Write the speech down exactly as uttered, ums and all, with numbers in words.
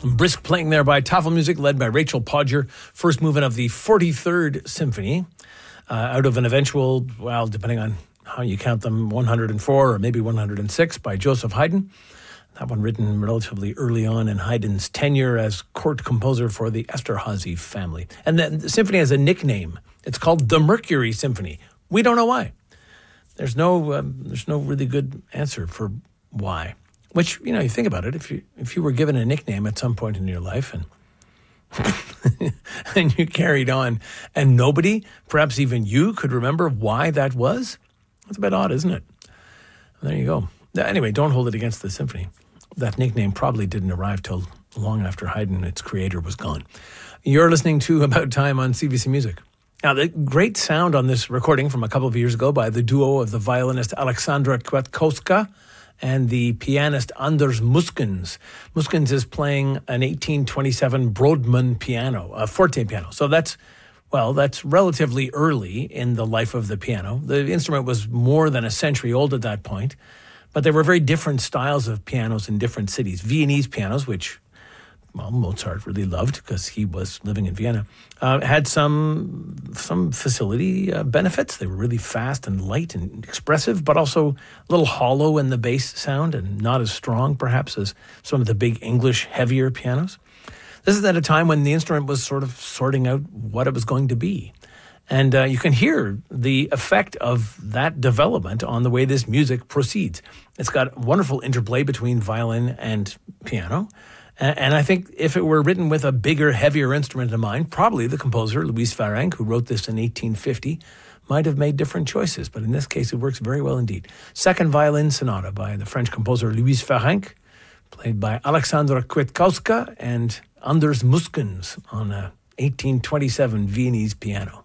Brisk playing there by Tafelmusik, led by Rachel Podger. First movement of the forty-third Symphony, uh, out of an eventual, well, depending on how you count them, one hundred four or maybe one hundred six by Joseph Haydn. That one written relatively early on in Haydn's tenure as court composer for the Esterházy family. And then the symphony has a nickname. It's called the Mercury Symphony. We don't know why. There's no um, there's no really good answer for why. Which, you know, you think about it, if you if you were given a nickname at some point in your life and and you carried on and nobody, perhaps even you, could remember why that was, that's a bit odd, isn't it? There you go. Anyway, don't hold it against the symphony. That nickname probably didn't arrive till long after Haydn, its creator, was gone. You're listening to About Time on C B C Music. Now, the great sound on this recording from a couple of years ago by the duo of the violinist Alexandra Kwiatkowska and the pianist Anders Muskens. Muskens is playing an eighteen twenty-seven Brodmann piano, a forte piano. So that's, well, that's relatively early in the life of the piano. The instrument was more than a century old at that point, but there were very different styles of pianos in different cities. Viennese pianos, which, well, Mozart really loved because he was living in Vienna, uh, had some some facility uh, benefits. They were really fast and light and expressive, but also a little hollow in the bass sound and not as strong, perhaps, as some of the big English heavier pianos. This is at a time when the instrument was sort of sorting out what it was going to be. And uh, you can hear the effect of that development on the way this music proceeds. It's got wonderful interplay between violin and piano. And I think if it were written with a bigger, heavier instrument in mind, probably the composer, Louis Farrenc, who wrote this in eighteen fifty, might have made different choices. But in this case, it works very well indeed. Second Violin Sonata by the French composer Louis Farrenc, played by Alexandra Kwiatkowska and Anders Muskens on a eighteen twenty-seven Viennese piano.